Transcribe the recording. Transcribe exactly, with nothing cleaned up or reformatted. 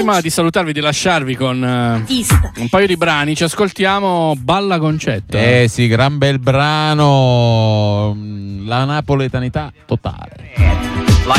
prima di salutarvi, di lasciarvi con uh, un paio di brani, ci ascoltiamo Balla Concetto. Eh sì, gran bel brano, la napoletanità totale.